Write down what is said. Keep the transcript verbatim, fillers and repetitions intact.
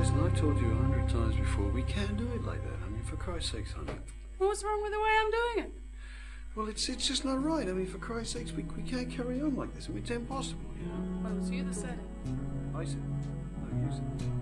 listen, I've told you a hundred times before, we can't do it like that. I mean, for Christ's sakes, honey. Well, what's wrong with the way I'm doing it? Well, it's it's just not right. I mean, for Christ's sakes, we, we can't carry on like this. I mean, it's impossible, you know? Well, it was you that said it. I said it. No, you said it.